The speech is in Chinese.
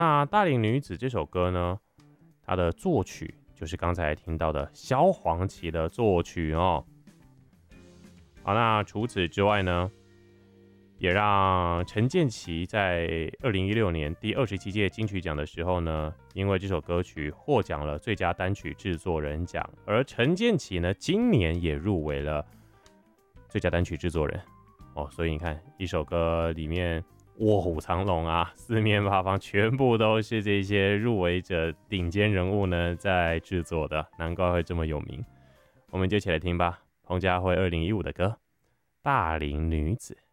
那《大龄女子》这首歌呢，它的作曲就是刚才听到的萧煌奇的作曲哦。好，那除此之外呢，也让陈建骐在2016年第27届金曲奖的时候呢，因为这首歌曲获奖了最佳单曲制作人奖，而陈建骐呢，今年也入围了最佳单曲制作人哦。所以你看，一首歌里面卧虎藏龙啊，四面八方全部都是这些入围者顶尖人物呢在制作的，难怪会这么有名。我们就一起来听吧，彭佳慧2015的歌《大龄女子》。